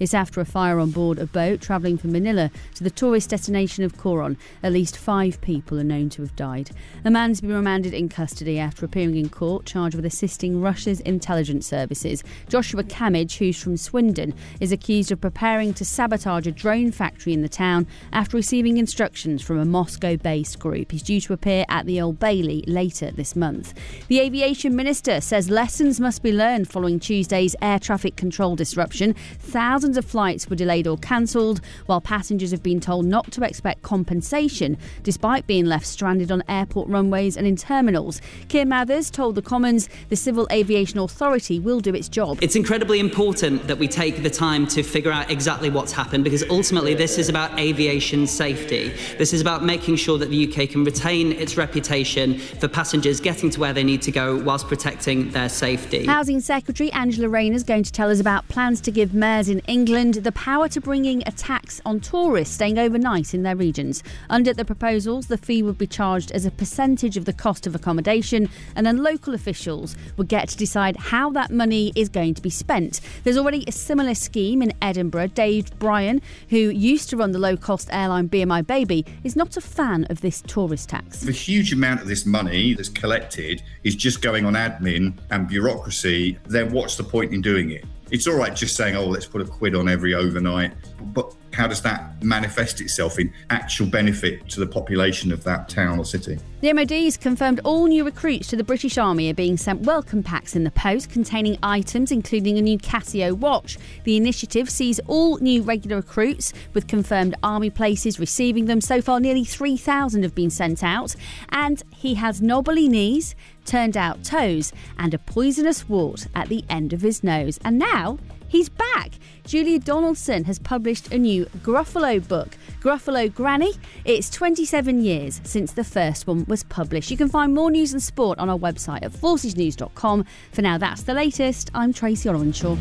It's after a fire on board a boat travelling from Manila to the tourist destination of Coron. At least 5 people are known to have died. A man's been remanded in custody after appearing in court, charged with assisting Russia's intelligence services. Joshua Kamage, who's from Swindon, is accused of preparing to sabotage a drone factory in the town after receiving instructions from a Moscow-based group. He's due to appear at the Old Bailey later this month. The aviation minister says lessons must be learned following Tuesday's air traffic control disruption. Thousands of flights were delayed or cancelled, while passengers have been told not to expect compensation despite being left stranded on airport runways and in terminals. Keir Mathers told the Commons the Civil Aviation Authority will do its job. It's incredibly important that we take the time to figure out exactly what's happened, because ultimately this is about aviation safety. This is about making sure that the UK can retain its reputation for passengers getting to where they need to go whilst protecting their safety. Housing Secretary Angela Rayner is going to tell us about plans to give mayors in England the power to bring in a tax on tourists staying overnight in their regions. Under the proposals, the fee would be charged as a percentage of the cost of accommodation, and then local officials would get to decide how that money is going to be spent. There's already a similar scheme in Edinburgh. Dave Bryan, who used to run the low-cost airline BMI Baby, is not a fan of this tourist tax. The huge amount of this money that's collected is just going on admin and bureaucracy. Then what's the point in doing it? It's all right just saying, let's put £1 on every overnight, but how does that manifest itself in actual benefit to the population of that town or city? The MOD has confirmed all new recruits to the British Army are being sent welcome packs in the post containing items including a new Casio watch. The initiative sees all new regular recruits with confirmed army places receiving them. So far, nearly 3,000 have been sent out. And he has knobbly knees, turned out toes and a poisonous wart at the end of his nose. And now he's back. Julia Donaldson has published a new Gruffalo book, Gruffalo Granny. It's 27 years since the first one was published. You can find more news and sport on our website at forcesnews.com. For now, that's the latest. I'm Tracy Orenshaw.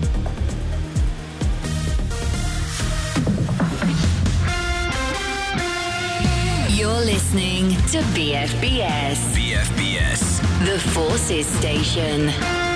You're listening to BFBS. BFBS. The Forces Station.